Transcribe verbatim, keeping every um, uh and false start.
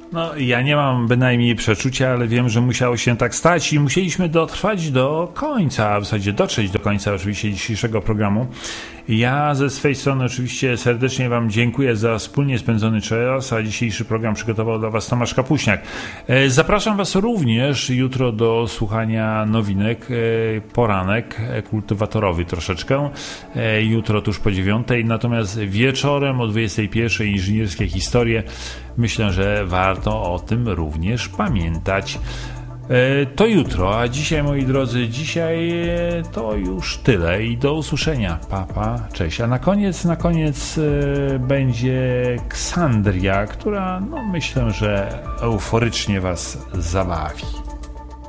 No, ja nie mam bynajmniej przeczucia, ale wiem, że musiało się tak stać i musieliśmy dotrwać do końca, a w zasadzie dotrzeć do końca oczywiście dzisiejszego programu. Ja ze swej strony oczywiście serdecznie Wam dziękuję za wspólnie spędzony czas, a dzisiejszy program przygotował dla Was Tomasz Kapuśniak. Zapraszam Was również jutro do słuchania nowinek, poranek kultywatorowy troszeczkę, jutro tuż po dziewiątej, natomiast wieczorem o dwudziestej pierwszej inżynierskie historie. Myślę, że warto o tym również pamiętać. To jutro, a dzisiaj, moi drodzy, dzisiaj to już tyle i do usłyszenia. Papa, cześć. A na koniec, na koniec będzie Ksandria, która, no myślę, że euforycznie Was zabawi.